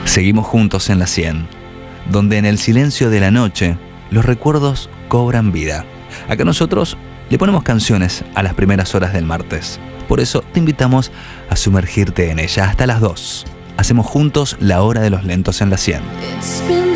Seguimos juntos en la 100, donde en el silencio de la noche los recuerdos cobran vida. Acá nosotros le ponemos canciones a las primeras horas del martes. Por eso te invitamos a sumergirte en ella hasta las 2. Hacemos juntos la hora de los lentos en la 100.